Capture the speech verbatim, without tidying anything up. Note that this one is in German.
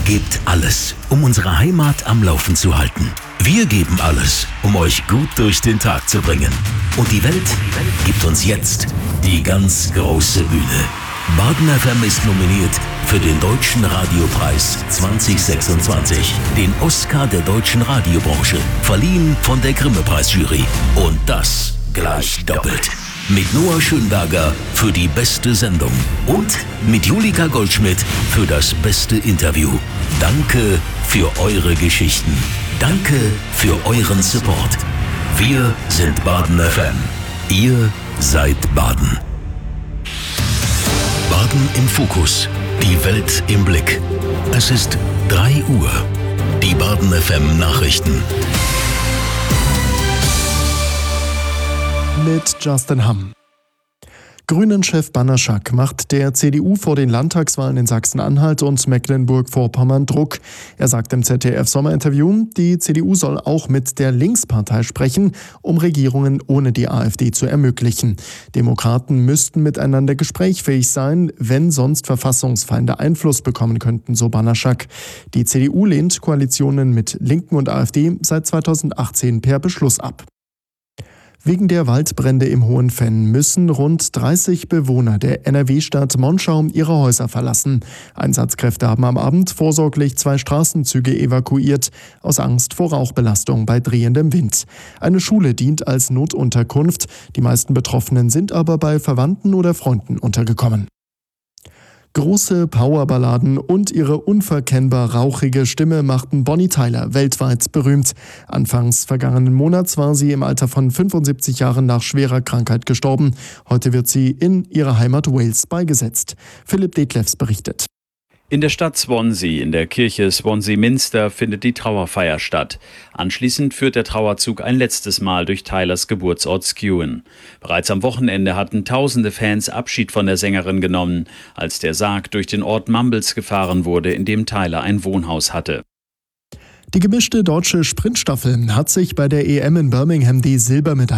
gebt alles, um unsere Heimat am Laufen zu halten. Wir geben alles, um euch gut durch den Tag zu bringen. Und die Welt gibt uns jetzt die ganz große Bühne. Baden F M ist nominiert für den Deutschen Radiopreis zwanzig sechsundzwanzig, den Oscar der deutschen Radiobranche, verliehen von der Grimme-Preisjury. Und das gleich doppelt. Mit Noah Schönberger für die beste Sendung und mit Julika Goldschmidt für das beste Interview. Danke für eure Geschichten. Danke für euren Support. Wir sind Baden F M. Ihr seid Baden. Baden im Fokus. Die Welt im Blick. Es ist drei Uhr. Die Baden F M Nachrichten. Mit Justin Hamm. Grünen-Chef Banaszak macht der C D U vor den Landtagswahlen in Sachsen-Anhalt und Mecklenburg-Vorpommern Druck. Er sagt im Z D F-Sommerinterview, die C D U soll auch mit der Linkspartei sprechen, um Regierungen ohne die AfD zu ermöglichen. Demokraten müssten miteinander gesprächsfähig sein, wenn sonst Verfassungsfeinde Einfluss bekommen könnten, so Banaszak. Die C D U lehnt Koalitionen mit Linken und AfD seit zweitausendachtzehn per Beschluss ab. Wegen der Waldbrände im Hohenfenn müssen rund dreißig Bewohner der N R W-Stadt Monschau ihre Häuser verlassen. Einsatzkräfte haben am Abend vorsorglich zwei Straßenzüge evakuiert, aus Angst vor Rauchbelastung bei drehendem Wind. Eine Schule dient als Notunterkunft. Die meisten Betroffenen sind aber bei Verwandten oder Freunden untergekommen. Große Powerballaden und ihre unverkennbar rauchige Stimme machten Bonnie Tyler weltweit berühmt. Anfangs vergangenen Monats war sie im Alter von fünfundsiebzig Jahren nach schwerer Krankheit gestorben. Heute wird sie in ihrer Heimat Wales beigesetzt. Philipp Detlefs berichtet. In der Stadt Swansea, in der Kirche Swansea Minster, findet die Trauerfeier statt. Anschließend führt der Trauerzug ein letztes Mal durch Tylers Geburtsort Skewen. Bereits am Wochenende hatten tausende Fans Abschied von der Sängerin genommen, als der Sarg durch den Ort Mumbles gefahren wurde, in dem Tyler ein Wohnhaus hatte. Die gemischte deutsche Sprintstaffel hat sich bei der E M in Birmingham die Silbermedaille